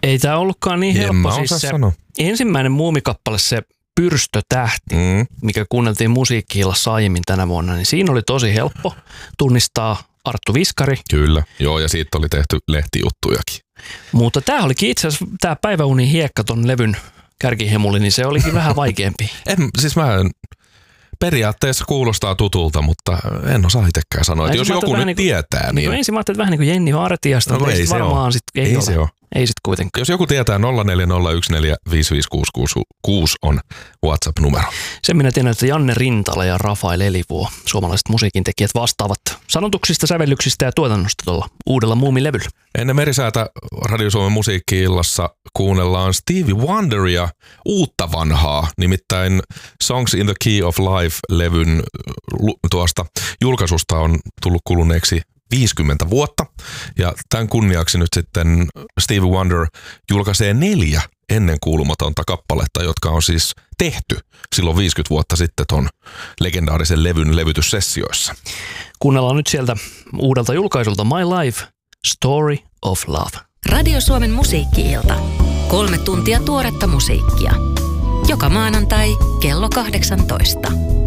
Ei tämä ollutkaan niin helppo. Siis se ensimmäinen Muumikappale, se Pyrstötähti, mikä kuunneltiin Musiikki-illassa aiemmin tänä vuonna, niin siinä oli tosi helppo tunnistaa Arttu Viskari. Kyllä, joo, ja siitä oli tehty lehtijuttujakin. Mutta tämä olikin itse asiassa, tämä Päiväunin hiekka ton levyn kärkihemuli, niin se olikin vähän vaikeampi. Periaatteessa kuulostaa tutulta, mutta en osaa itsekään sanoa. Jos joku nyt tietää, niin... Ensin mä ajattelin, että vähän niin kuin Jenni Vartijasta, mutta ei varmaan sitten ei ole. Ei sit kuitenkaan. Jos joku tietää, 0401455666 on WhatsApp-numero. Sen minä tiedän, että Janne Rintala ja Rafael Elivuo, suomalaiset musiikintekijät, vastaavat sanotuksista, sävellyksistä ja tuotannosta tuolla uudella Muumilevyllä. Ennen Merisäätä Radio Suomen Musiikki-illassa kuunnellaan Stevie Wonderia uutta vanhaa, nimittäin Songs in the Key of Life-levyn tuosta julkaisusta on tullut kuluneeksi 50 vuotta. Ja tämän kunniaksi nyt sitten Stevie Wonder julkaisee 4 ennenkuulumatonta kappaletta, jotka on siis tehty silloin 50 vuotta sitten ton legendaarisen levyn levytyssessioissa. Kuunnellaan nyt sieltä uudelta julkaisulta My Life, Story of Love. Radio Suomen Musiikki-ilta. 3 tuntia tuoretta musiikkia. Joka maanantai kello 18.